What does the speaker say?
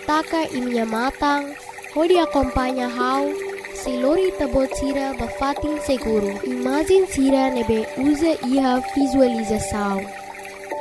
estaca e minha matang, onde acompanha how, se lori tabot sira bafatin seguro. Imagem sira nebe usa iha visualização.